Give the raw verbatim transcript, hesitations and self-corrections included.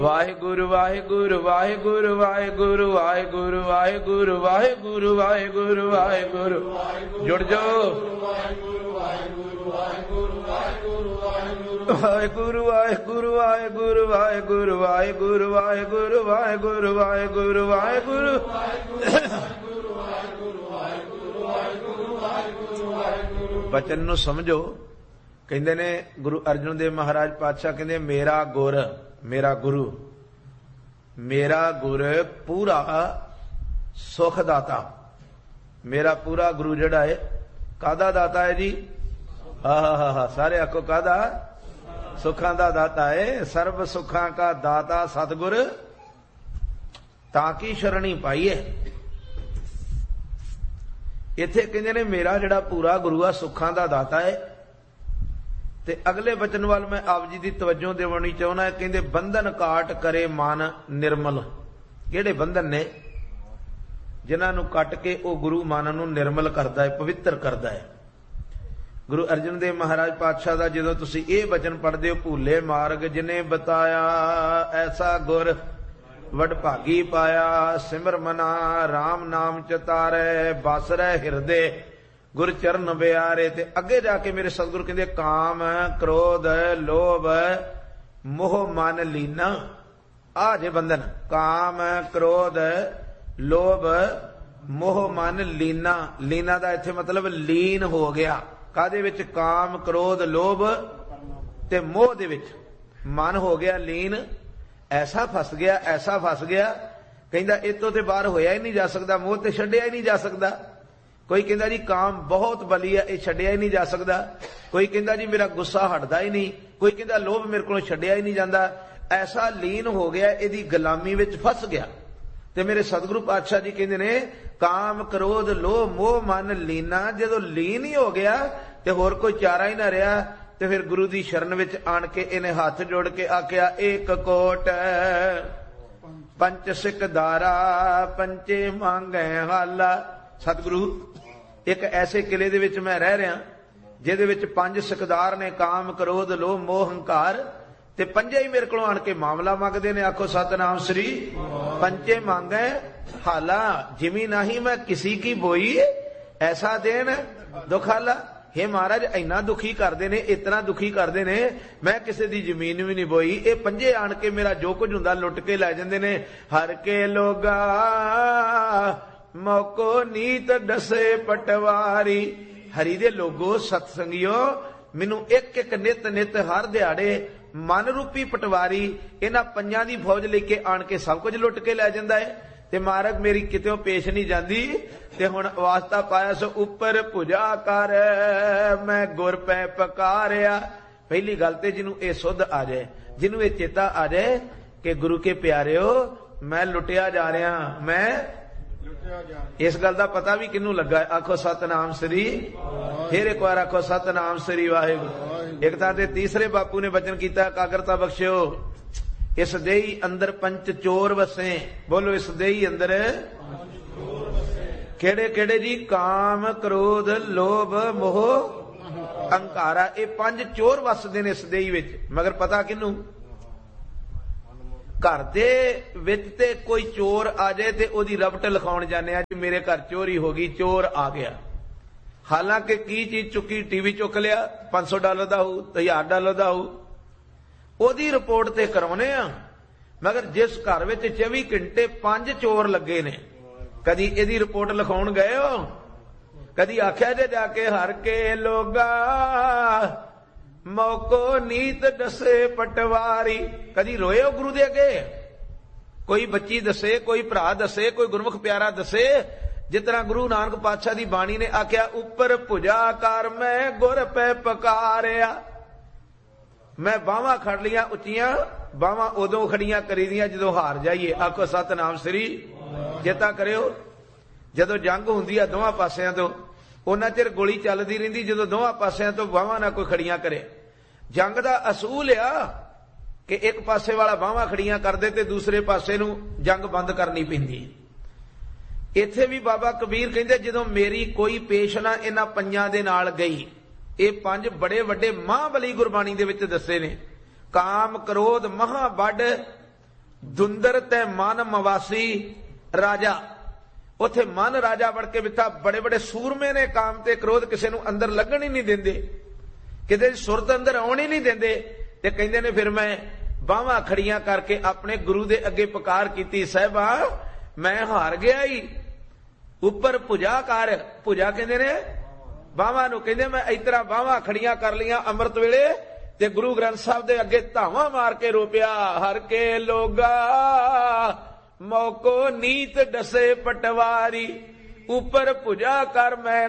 ਵਾਹਿਗੁਰੂ ਵਾਹਿਗੁਰੂ ਵਾਹਿਗੁਰੂ ਵਾਹਿਗੁਰੂ ਵਾਹਿਗੁਰੂ ਵਾਹਿਗੁਰੂ ਵਾਹਿਗੁਰੂ ਵਾਹਿਗੁਰੂ ਵਾਹਿਗੁਰੂ ਜੁੜ ਜਾਓ। ਵਾਹਿਗੁਰੂ ਵਾਹਿਗੁਰੂ ਵਾਹਿਗੁਰੂ ਵਾਹਿਗੁਰੂ ਵਾਹਿਗੁਰੂ ਵਾਹਿਗੁਰੂ ਵਾਹਿਗੁਰੂ ਵਾਹਿਗੁਰੂ ਵਾਹਿਗੁਰੂ ਵਾਹਿਗੁਰੂ ਵਾਹਿਗੁਰੂ ਵਾਹਿਗੁਰੂ। ਬਚਨ ਨੂੰ ਸਮਝੋ। ਕਹਿੰਦੇ ਨੇ ਗੁਰੂ ਅਰਜਨ ਦੇਵ ਮਹਾਰਾਜ ਪਾਤਸ਼ਾਹ ਕਹਿੰਦੇ ਮੇਰਾ ਗੁਰ, ਮੇਰਾ ਗੁਰੂ, ਮੇਰਾ ਗੁਰ ਪੂਰਾ ਸੁਖ ਦਾਤਾ। ਮੇਰਾ ਪੂਰਾ ਗੁਰੂ ਜਿਹੜਾ ਹੈ ਕਾਹਦਾ ਦਾਤਾ ਹੈ ਜੀ? ਆਹਾ, ਸਾਰੇ ਆਖੋ ਕਾਹਦਾ? ਸੁਖਾਂ ਦਾ ਦਾਤਾ ਹੈ। ਸਰਬ ਸੁਖਾਂ ਕਾ ਦਾਤਾ ਸਤਿਗੁਰ ਤਾਂ ਕੀ ਸ਼ਰਣੀ ਪਾਈਏ। ਇੱਥੇ ਕਹਿੰਦੇ ਨੇ ਮੇਰਾ ਜਿਹੜਾ ਪੂਰਾ ਗੁਰੂ ਆ ਸੁੱਖਾਂ ਦਾ ਦਾਤਾ ਹੈ। ਤੇ ਅਗਲੇ ਬਚਨ ਵੱਲ ਮੈਂ ਆਪ ਜੀ ਦੀ ਤਵੱਜੋ ਦੇਵਣੀ ਚਾਹੁੰਦਾ। ਕਹਿੰਦੇ ਬੰਧਨ ਕਾਟ ਕਰੇ ਮਨ ਨਿਰਮਲ। ਕਿਹੜੇ ਬੰਧਨ ਨੇ? ਜਿਨ੍ਹਾਂ ਨੂੰ ਕੱਟ ਕੇ ਉਹ ਗੁਰੂ ਮਨ ਨੂੰ ਨਿਰਮਲ ਕਰਦਾ ਹੈ, ਪਵਿੱਤਰ ਕਰਦਾ ਹੈ। ਗੁਰੂ ਅਰਜਨ ਦੇਵ ਮਹਾਰਾਜ ਪਾਤਸ਼ਾਹ ਦਾ ਜਦੋਂ ਤੁਸੀਂ ਇਹ ਬਚਨ ਪੜ੍ਹਦੇ ਹੋ, ਭੂਲੇ ਮਾਰਗ ਜਿਨੇ ਬਤਾਇਆ ਐਸਾ ਗੁਰ ਵਡਭਾਗੀ ਪਾਇਆ, ਸਿਮਰ ਮਨਾ ਰਾਮ ਨਾਮ ਚਤਾਰੇ ਬਸ ਰਹਿ ਹਿਰਦੇ ਗੁਰ ਚਰਨ ਬਿਆਰੇ। ਤੇ ਅੱਗੇ ਜਾ ਕੇ ਮੇਰੇ ਸਤਿਗੁਰੂ ਕਹਿੰਦੇ ਕਾਮ ਕ੍ਰੋਧ ਲੋਭ ਮੋਹ ਮਨ ਲੀਨਾ। ਆ ਜੇ ਬੰਧਨ, ਕਾਮ ਕ੍ਰੋਧ ਲੋਭ ਮੋਹ ਮਨ ਲੀਨਾ। ਲੀਨਾ ਦਾ ਇੱਥੇ ਮਤਲਬ ਲੀਨ ਹੋ ਗਿਆ। ਕਾਹਦੇ ਵਿੱਚ? ਕਾਮ ਕ੍ਰੋਧ ਲੋਭ ਤੇ ਮੋਹ ਦੇ ਵਿੱਚ ਮਨ ਹੋ ਗਿਆ ਲੀਨ। ਐਸਾ ਫਸ ਗਿਆ, ਐਸਾ ਫਸ ਗਿਆ। ਕਹਿੰਦਾ ਇਹ ਤੋਂ ਤੇ ਬਾਹਰ ਹੋਇਆ ਹੀ ਨਹੀਂ ਜਾ ਸਕਦਾ, ਮੋਹ ਤੇ ਛੱਡਿਆ ਹੀ ਨਹੀਂ ਜਾ ਸਕਦਾ। ਕੋਈ ਕਹਿੰਦਾ ਜੀ ਕਾਮ ਬਹੁਤ ਬਲੀ ਹੈ, ਇਹ ਛੱਡਿਆ ਹੀ ਨਹੀਂ ਜਾ ਸਕਦਾ। ਕੋਈ ਕਹਿੰਦਾ ਜੀ ਮੇਰਾ ਗੁੱਸਾ ਹਟਦਾ ਹੀ ਨਹੀਂ। ਕੋਈ ਕਹਿੰਦਾ ਲੋਭ ਮੇਰੇ ਕੋਲੋਂ ਛੱਡਿਆ ਹੀ ਨਹੀਂ ਜਾਂਦਾ। ਐਸਾ ਲੀਨ ਹੋ ਗਿਆ, ਇਹਦੀ ਗੁਲਾਮੀ ਵਿੱਚ ਫਸ ਗਿਆ। ਤੇ ਮੇਰੇ ਸਤਿਗੁਰੂ ਪਾਤਸ਼ਾਹ ਜੀ ਕਹਿੰਦੇ ਨੇ ਕਾਮ ਕ੍ਰੋਧ ਲੋਭ ਮੋਹ ਮਨ ਲੀਨਾ। ਜਦੋਂ ਲੀਨ ਹੀ ਹੋ ਗਿਆ ਤੇ ਹੋਰ ਕੋਈ ਚਾਰਾ ਹੀ ਨਾ ਰਿਹਾ, ਤੇ ਫਿਰ ਗੁਰੂ ਦੀ ਸ਼ਰਨ ਵਿੱਚ ਆਣ ਕੇ ਇਹਨੇ ਹੱਥ ਜੋੜ ਕੇ ਆਖਿਆ ਏਕ ਕੋਟ ਪੰਚ ਸਿੱਖ ਦਾਰਾ ਪੰਚੇ ਮੰਗੈ ਹਾਲਾ। ਸਤਿਗੁਰੂ ਇੱਕ ਐਸੇ ਕਿਲੇ ਦੇ ਵਿੱਚ ਮੈਂ ਰਹਿ ਰਿਹਾ ਜਿਹਦੇ ਵਿੱਚ ਪੰਜ ਸਿਕਦਾਰ ਨੇ, ਕਾਮ ਕ੍ਰੋਧ ਲੋਭ ਮੋਹ ਹੰਕਾਰ, ਤੇ ਪੰਜੇ ਹੀ ਮੇਰੇ ਕੋਲੋਂ ਆਣ ਕੇ ਮਾਮਲਾ ਮੰਗਦੇ ਨੇ। ਆਖੋ ਸਤਨਾਮ ਸ੍ਰੀ। ਪੰਚੇ ਮੰਗੈ ਹਾਲਾ ਜਿਮੀ ਨਹੀਂ ਮੈਂ ਕਿਸੇ ਕੀ ਬੋਈ ਐਸਾ ਦੇਣ ਦੁਖਾਲਾ। हे महाराज ਇੰਨਾ ਦੁਖੀ ਕਰਦੇ ਨੇ, ਇਤਨਾ ਦੁਖੀ ਕਰਦੇ ਨੇ, ਮੈਂ ਕਿਸੇ ਦੀ ਜ਼ਮੀਨ ਵੀ ਨਹੀਂ ਬੋਈ। ਇਹ ਪੰਜੇ ਆਣ ਕੇ ਮੇਰਾ ਜੋ ਕੁਝ ਹੁੰਦਾ ਲੁੱਟ ਕੇ ਲੈ ਜਾਂਦੇ ਨੇ। ਹਰ ਕੇ ਲੋਗਾ ਮੌਕੋ ਨੀਤ ਡਸੇ ਪਟਵਾਰੀ। ਹਰੀ ਦੇ ਲੋਗੋ ਸਤਸੰਗਿਓ ਮੈਨੂੰ ਇੱਕ ਇੱਕ ਨਿਤ ਨਿਤ ਹਰ ਦਿਹਾੜੇ ਮਨ ਰੂਪੀ ਪਟਵਾਰੀ ਇਹਨਾਂ ਪੰਜਾਂ ਦੀ ਫੌਜ ਲੈ ਕੇ ਆਣ ਕੇ ਸਭ ਕੁਝ ਲੁੱਟ ਕੇ ਲੈ ਜਾਂਦਾ ਹੈ। ਤੇ ਮਾਰਗ ਮੇਰੀ ਕਿਤੇੋਂ ਪੇਸ਼ ਨਹੀਂ ਜਾਂਦੀ। ਤੇ ਹੁਣ ਵਾਸਤਾ ਪਾਇਆ ਸੋ ਉੱਪਰ ਭੁਜਾ ਕਰ ਮੈਂ ਗੁਰ ਪੈ ਪਕਾਰਿਆ। ਪਹਿਲੀ ਗੱਲ ਤੇ ਜਿਹਨੂੰ ਇਹ ਸੁੱਧ ਆ ਜਾਏ, ਜਿਹਨੂੰ ਇਹ ਚੇਤਾ ਆ ਜਾਏ ਕਿ ਗੁਰੂ ਕੇ ਪਿਆਰਿਓ ਮੈਂ ਲੁੱਟਿਆ ਜਾ ਰਿਹਾ, ਮੈਂ ਇਸ ਗੱਲ ਦਾ ਪਤਾ ਵੀ ਕਿਹਨੂੰ ਲੱਗਾ? ਆਖੋ ਸਤਨਾਮ ਸ੍ਰੀ। ਫਿਰ ਇੱਕ ਵਾਰ ਆਖੋ ਸਤਨਾਮ ਸ੍ਰੀ ਵਾਹਿਗੁਰੂ। ਇੱਕ ਤਾਂ ਤੇ ਤੀਸਰੇ ਬਾਪੂ ਨੇ ਬਚਨ ਕੀਤਾ ਇਕਾਗਰਤਾ ਬਖਸ਼ਿਓ। ਇਸ ਦੇਹੀ ਅੰਦਰ ਪੰਚ ਚੋਰ ਵਸੇ। ਬੋਲੋ ਇਸ ਦੇਹੀ ਅੰਦਰ ਕਿਹੜੇ ਕਿਹੜੇ ਜੀ? ਕਾਮ ਕ੍ਰੋਧ ਲੋਭ ਮੋਹ ਅਹੰਕਾਰਾ। ਇਹ ਪੰਜ ਚੋਰ ਵਸਦੇ ਨੇ ਇਸ ਦੇਹੀ ਵਿੱਚ। ਮਗਰ ਪਤਾ ਕਿਹਨੂੰ? ਘਰ ਦੇ ਵਿੱਚ ਤੇ ਕੋਈ ਚੋਰ ਆ ਜਾਏ ਤੇ ਉਹਦੀ ਰਬਟ ਲਿਖਾਉਣ ਜਾਂਦੇ ਆ ਜੀ ਮੇਰੇ ਘਰ ਚੋਰੀ ਹੋ ਗਈ, ਚੋਰ ਆ ਗਿਆ। ਹਾਲਾਂਕਿ ਕੀ ਚੀਜ਼ ਚੁੱਕੀ? ਟੀਵੀ ਚੁੱਕ ਲਿਆ, ਪੰਜ ਸੌ ਡਾਲਰ ਦਾ ਹੋਊ, ਹਜ਼ਾਰ ਡਾਲਰ ਦਾ ਹੋਊ, ਉਹਦੀ ਰਿਪੋਰਟ ਤੇ ਕਰਾਉਨੇ ਆ। ਮਗਰ ਜਿਸ ਘਰ ਵਿੱਚ ਚੌਵੀ ਘੰਟੇ ਪੰਜ ਚੋਰ ਲੱਗੇ ਨੇ, ਕਦੀ ਇਹਦੀ ਰਿਪੋਰਟ ਲਿਖਾਉਣ ਗਏ ਹੋ? ਕਦੀ ਆਖਿਆ ਜੇ ਜਾ ਕੇ ਹਰ ਕੇ ਲੋਗਾ ਮੌਕੋ ਨੀਤ ਦਸੇ ਪਟਵਾਰੀ? ਕਦੀ ਰੋਏ ਹੋ ਗੁਰੂ ਦੇ ਅੱਗੇ? ਕੋਈ ਬੱਚੀ ਦੱਸੇ, ਕੋਈ ਭਰਾ ਦੱਸੇ, ਕੋਈ ਗੁਰਮੁਖ ਪਿਆਰਾ ਦੱਸੇ? ਜਿਸ ਤਰ੍ਹਾਂ ਗੁਰੂ ਨਾਨਕ ਪਾਤਸ਼ਾਹ ਦੀ ਬਾਣੀ ਨੇ ਆਖਿਆ ਉੱਪਰ ਭੁਜਾ ਕਰ ਮੈਂ ਗੁਰ ਪੈ ਪਕਾਰਿਆ। ਮੈਂ ਬਾਹਾਂ ਖੜ ਲੀਆਂ ਉੱਚੀਆਂ। ਬਾਹਾਂ ਉਦੋਂ ਖੜੀਆਂ ਕਰੀਦੀਆਂ ਜਦੋਂ ਹਾਰ ਜਾਈਏ। ਆਖੋ ਸਤਨਾਮ ਸ੍ਰੀ। ਚੇਤਾ ਕਰਿਓ ਜਦੋਂ ਜੰਗ ਹੁੰਦੀ ਆ ਦੋਵਾਂ ਪਾਸਿਆਂ ਤੋਂ, ਉਹਨਾਂ ਚਿਰ ਗੋਲੀ ਚੱਲਦੀ ਰਹਿੰਦੀ ਜਦੋਂ ਦੋਵਾਂ ਪਾਸਿਆਂ ਤੋਂ ਬਾਹਾਂ ਨਾ ਕੋਈ ਖੜੀਆਂ ਕਰੇ। ਜੰਗ ਦਾ ਅਸੂਲ ਆ ਕਿ ਇੱਕ ਪਾਸੇ ਵਾਲਾ ਬਾਹਾਂ ਖੜੀਆਂ ਕਰਦੇ ਤੇ ਦੂਸਰੇ ਪਾਸੇ ਨੂੰ ਜੰਗ ਬੰਦ ਕਰਨੀ ਪੈਂਦੀ। ਇੱਥੇ ਵੀ ਬਾਬਾ ਕਬੀਰ ਕਹਿੰਦੇ ਜਦੋਂ ਮੇਰੀ ਕੋਈ ਪੇਸ਼ ਨਾ ਇਹਨਾਂ ਪੰਜਾਂ ਦੇ ਨਾਲ ਗਈ। ਇਹ ਪੰਜ ਬੜੇ ਵੱਡੇ ਮਹਾਬਲੀ ਗੁਰਬਾਣੀ ਦੇ ਵਿੱਚ ਦੱਸੇ ਨੇ। ਕਾਮ ਕ੍ਰੋਧ ਮਹਾ ਵੱਡ ਦੁੰਦਰ ਤੇ ਮਨ ਮਵਾਸੀ ਰਾਜਾ। ਉਥੇ ਮਨ ਰਾਜਾ ਵੜ ਕੇ ਬਿਠਾ। ਬੜੇ ਬੜੇ ਸੂਰਮੇ ਨੇ ਕਾਮ ਤੇ ਕ੍ਰੋਧ ਕਿਸੇ ਨੂੰ ਅੰਦਰ ਲੱਗਣ ਹੀ ਨਹੀਂ ਦਿੰਦੇ, ਕਿਤੇ ਸੁਰਤ ਅੰਦਰ ਆਉਣ ਹੀ ਨਹੀਂ ਦਿੰਦੇ। ਤੇ ਕਹਿੰਦੇ ਨੇ ਫਿਰ ਮੈਂ ਬਾਹਾਂ ਖੜੀਆਂ ਕਰਕੇ ਆਪਣੇ ਗੁਰੂ ਦੇ ਅੱਗੇ ਪੁਕਾਰ ਕੀਤੀ, ਸਾਹਿਬਾ ਮੈਂ ਹਾਰ ਗਿਆ ਹੀ, ਉੱਪਰ ਭੁਜਾ ਕਰ। ਭੁਜਾ ਕਹਿੰਦੇ ਨੇ ਬਾਹਾਂ ਨੂੰ, ਕਹਿੰਦੇ ਮੈਂ ਇਸ ਤਰ੍ਹਾਂ ਬਾਹਾਂ ਖੜੀਆਂ ਕਰ ਲੀਆਂ ਅੰਮ੍ਰਿਤ ਵੇਲੇ ਤੇ ਗੁਰੂ ਗ੍ਰੰਥ ਸਾਹਿਬ ਦੇ ਅੱਗੇ ਧਾਵਾਂ ਮਾਰ ਕੇ ਰੋਪਿਆ, ਹਰ ਕੇ ਲੋਗਾ ਮੌਕੋ ਨੀਤ ਡਸੇ ਪਟਵਾਰੀ, ਉੱਪਰ ਭੁਜਾ ਕਰ ਮੈਂ